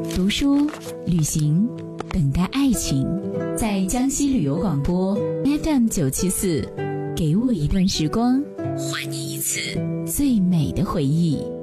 读书、旅行，等待爱情。在江西旅游广播 FM974，给我一段时光，还你一次最美的回忆。